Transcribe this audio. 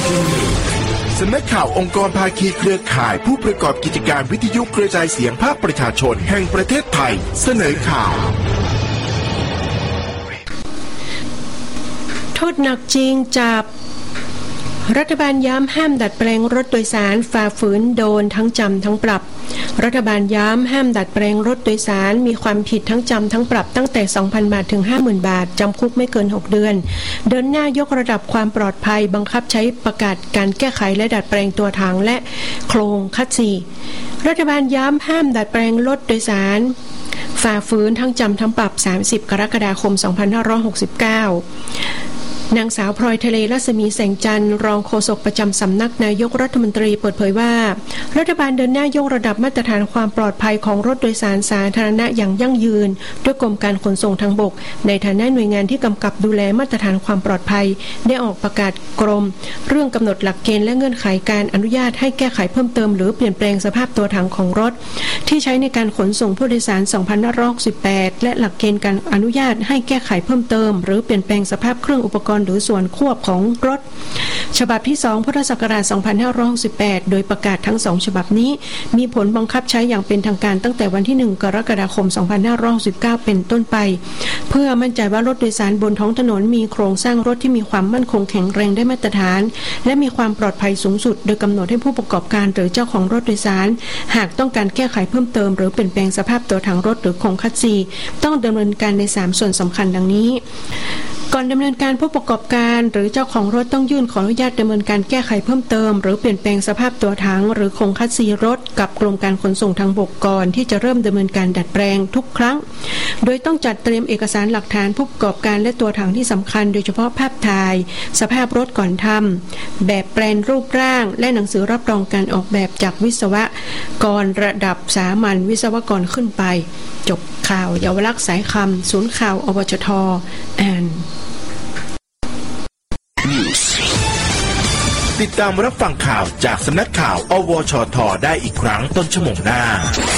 สำนักข่าวองค์กรภาคีเครือข่ายผู้ประกอบกิจการวิทยุกระจายเสียงภาคประชาชนแห่งประเทศไทยเสนอข่าวโทษหนักจริงจับรัฐบาลย้ำห้ามดัดแปลงรถโดยสารฝ่าฝืนโดนทั้งจำทั้งปรับรัฐบาลย้ำห้ามดัดแปลงรถโดยสารมีความผิดทั้งจำทั้งปรับตั้งแต่ 2,000 บาทถึง 50,000 บาทจำคุกไม่เกิน6เดือนเดินหน้ายกระดับความปลอดภัยบังคับใช้ประกาศการแก้ไขและดัดแปลงตัวถังและโครงคัสซีรัฐบาลย้ำห้ามดัดแปลงรถโดยสารฝ่าฝืนทั้งจำทั้งปรับ30 กรกฎาคม 2569นางสาวพลอยทะเลรัศมีแสงจันทร์รองโฆษกประจำสำนักนายกรัฐมนตรีเปิดเผยว่ารัฐบาลเดินหน้ายกระดับมาตรฐานความปลอดภัยของรถโดยสารสาธารณะอย่างยั่งยืนด้วยกรมการขนส่งทางบกในฐานะหน่วยงานที่กำกับดูแลมาตรฐานความปลอดภัยได้ออกประกาศกรมเรื่องกำหนดหลักเกณฑ์และเงื่อนไขการอนุญาตให้แก้ไขเพิ่มเติมหรือเปลี่ยนแปลงสภาพตัวถังของรถที่ใช้ในการขนส่งผู้โดยสาร 2568 และหลักเกณฑ์การอนุญาตให้แก้ไขเพิ่มเติมหรือเปลี่ยนแปลงสภาพเครื่องอุปกรณ์หรือส่วนควบของรถฉบับที่2พุทธศักราช 2568 โดยประกาศทั้ง2ฉบับนี้มีผลบังคับใช้อย่างเป็นทางการตั้งแต่วันที่1กรกฎาคม 2569 เป็นต้นไปเพื่อมั่นใจว่ารถโดยสารบนท้องถนนมีโครงสร้างรถที่มีความมั่นคงแข็งแรงได้มาตรฐานและมีความปลอดภัยสูงสุดโดยกำหนดให้ผู้ประกอบการหรือเจ้าของรถโดยสารหากต้องการแก้ไขเพิ่มเติมหรือเปลี่ยนแปลงสภาพตัวถังรถหรือโครงคัสซีต้องดำเนินการใน3ส่วนสำคัญดังนี้ก่อนดำเนินการผู้ประกอบการหรือเจ้าของรถต้องยื่นขออนุญาตดำเนินการแก้ไขเพิ่มเติมหรือเปลี่ยนแปลงสภาพตัวถังหรือโครงคัสซีรถกับกรมการขนส่งทางบกก่อนที่จะเริ่มดำเนินการดัดแปลงทุกครั้งโดยต้องจัดเตรียมเอกสารหลักฐานผู้ประกอบการและตัวถังที่สำคัญโดยเฉพาะภาพถ่ายสภาพรถก่อนทำแบบแปลนรูปร่างและหนังสือรับรองการออกแบบจากวิศวกรระดับสามัญวิศวกรขึ้นไปจบข่าวเยาวลักษณ์สายคำศูนย์ข่าวอบจท. ติดตามรับฟังข่าวจากสำนักข่าวอวชท.ได้อีกครั้งต้นชั่วโมงหน้า